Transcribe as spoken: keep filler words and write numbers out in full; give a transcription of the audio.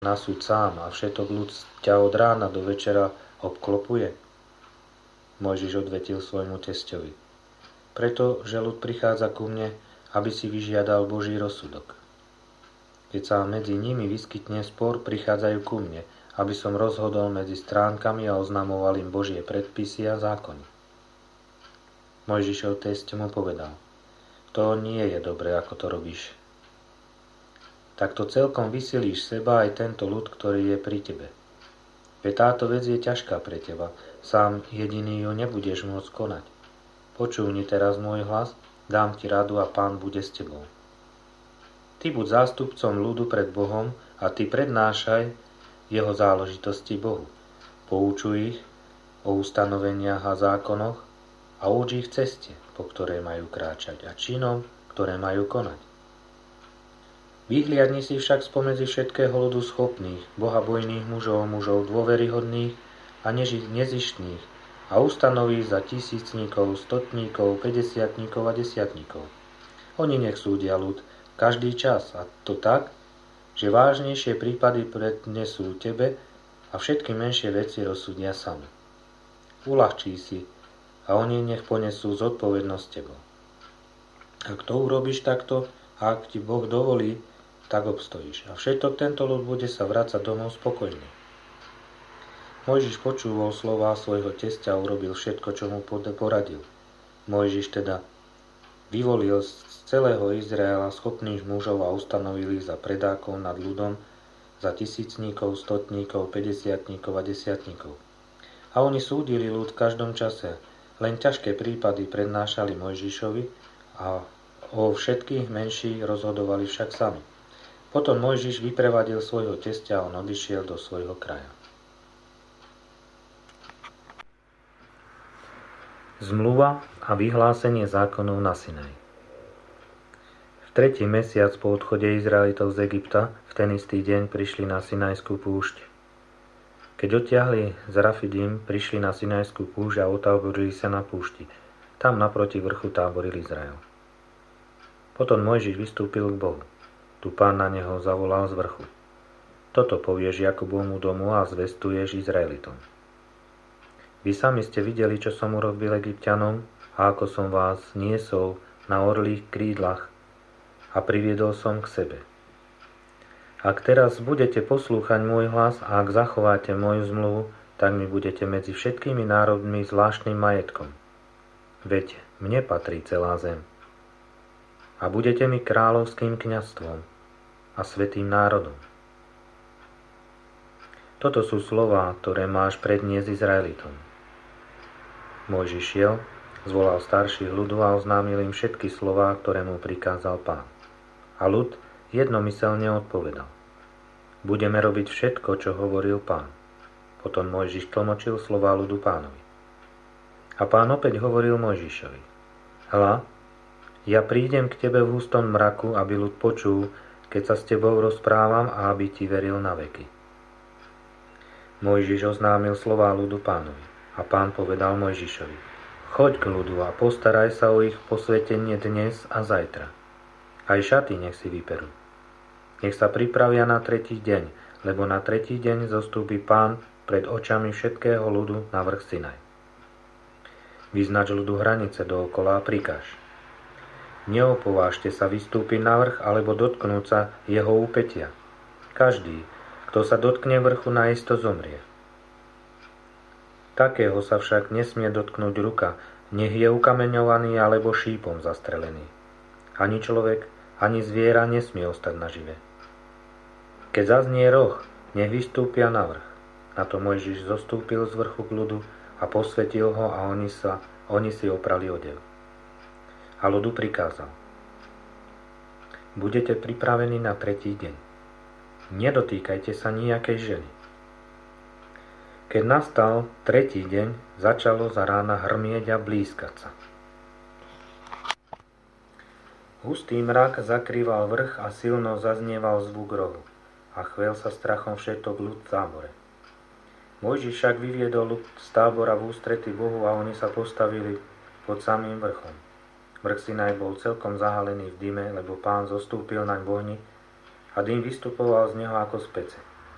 na súd sám a všetok ľud ťa od rána do večera obklopuje? Mojžiš odvetil svojmu testovi. Preto, že ľud prichádza ku mne, aby si vyžiadal Boží rozsudok. Keď sa medzi nimi vyskytne spor, prichádzajú ku mne, aby som rozhodol medzi stránkami a oznamoval im Božie predpisy a zákony. Mojžišov test mu povedal. To nie je dobré, ako to robíš. Takto celkom vysilíš seba aj tento ľud, ktorý je pri tebe. Veď táto vec je ťažká pre teba, sám jediný ju nebudeš môcť konať. Počúvni teraz môj hlas, dám ti radu a Pán bude s tebou. Ty buď zástupcom ľudu pred Bohom a ty prednášaj jeho záležitosti Bohu. Poučuj ich o ustanoveniach a zákonoch a uč ich ceste, po ktorej majú kráčať a činom, ktoré majú konať. Vyhliadni si však spomedzi všetkého ľudu schopných, bohabojných mužov, mužov dôveryhodných a nezištných a ustanoví za tisícníkov, stotníkov, päťdesiatníkov a desiatníkov. Oni nech súdia ľud každý čas a to tak, že vážnejšie prípady prednesú tebe a všetky menšie veci rozsúdia sami. Uľahčí si a oni nech ponesú zodpovednosť tebou. Ak to urobíš takto, a ak ti Boh dovolí, tak obstojíš. A všetok tento ľud bude sa vrácať domov spokojne. Mojžiš počúval slová svojho tesťa a urobil všetko, čo mu poradil. Mojžiš teda vyvolil z celého Izraela schopných mužov a ustanovil ich za predákov nad ľudom, za tisícníkov, stotníkov, päťdesiatníkov a desiatníkov. A oni súdili ľud v každom čase. Len ťažké prípady prednášali Mojžišovi a o všetkých menších rozhodovali však sami. Potom Mojžiš vyprevadil svojho tesťa a on odišiel do svojho kraja. Zmluva a vyhlásenie zákonov na Sinaj. V tretí mesiac po odchode Izraelitov z Egypta v ten istý deň prišli na Sinajskú púšť. Keď odtiahli z Rafidim, prišli na Sinajskú púšť a otáborili sa na púšti. Tam naproti vrchu táboril Izrael. Potom Mojžiš vystúpil k Bohu. Tu Pán na neho zavolal z vrchu. Toto povieš Jakubovmu domu a zvestuješ Izraelitom. Vy sami ste videli, čo som urobil Egypťanom a ako som vás niesol na orlých krídlach a priviedol som k sebe. Ak teraz budete poslúchať môj hlas a ak zachováte moju zmluvu, tak mi budete medzi všetkými národmi zvláštnym majetkom. Veď mne patrí celá zem. A budete mi kráľovským kňazstvom a svätým národom. Toto sú slová, ktoré máš predniesť Izraelitom. Mojžiš šiel, zvolal starších ľudu a oznámil im všetky slová, ktoré mu prikázal Pán. A ľud jednomyselne odpovedal. Budeme robiť všetko, čo hovoril Pán. Potom Mojžiš tlmočil slová ľudu Pánovi. A Pán opäť hovoril Mojžišovi. Hľa, ja prídem k tebe v hustom mraku, aby ľud počul, keď sa s tebou rozprávam a aby ti veril na veky. Mojžiš oznámil slová ľudu Pánovi. A Pán povedal Mojžišovi. Choď k ľudu a postaraj sa o ich posvetenie dnes a zajtra. Aj šaty nech si vyperú. Nech sa pripravia na tretí deň, lebo na tretí deň zostúpi Pán pred očami všetkého ľudu na vrch Sinaj. Vyznač ľudu hranice dookola a prikáž. Neopovážte sa vystúpiť na vrch alebo dotknúť sa jeho úpätia. Každý, kto sa dotkne vrchu, naisto zomrie. Takého sa však nesmie dotknúť ruka, nech je ukameňovaný alebo šípom zastrelený. Ani človek, ani zviera nesmie ostať nažive. Keď zaznie roh, nech vystúpia na vrch. Na to Mojžiš zostúpil z vrchu k ľudu a posvetil ho a oni, sa, oni si oprali odev. A ľudu prikázal. Budete pripravení na tretí deň. Nedotýkajte sa nijakej ženy. Keď nastal tretí deň, začalo za rána hrmieť a blízkať sa. Hustý mrak zakrýval vrch a silno zaznieval zvuk rohu a chvel sa strachom všetok ľud v tábore. Mojžiš však vyviedol ľud z tábora v ústrety Bohu a oni sa postavili pod samým vrchom. Vrch Sinaj bol celkom zahalený v dyme, lebo Pán zostúpil naň v ohni a dym vystupoval z neho ako z pece.